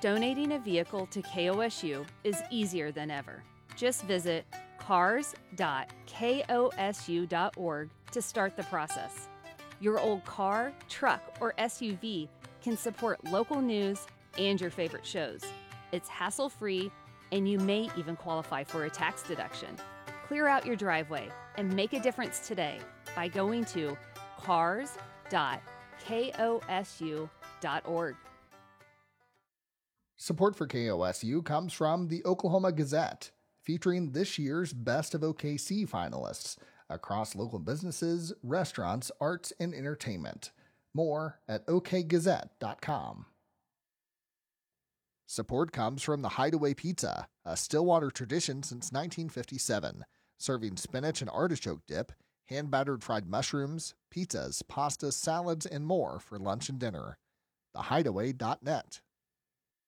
Donating a vehicle to KOSU is easier than ever. Just visit cars.kosu.org to start the process. Your old car, truck, or SUV can support local news and your favorite shows. It's hassle-free, and you may even qualify for a tax deduction. Clear out your driveway and make a difference today by going to cars.kosu.org. Support for KOSU comes from the Oklahoma Gazette, featuring this year's Best of OKC finalists across local businesses, restaurants, arts, and entertainment. More at okgazette.com. Support comes from the Hideaway Pizza, a Stillwater tradition since 1957, serving spinach and artichoke dip, hand-battered fried mushrooms, pizzas, pastas, salads, and more for lunch and dinner. TheHideaway.net.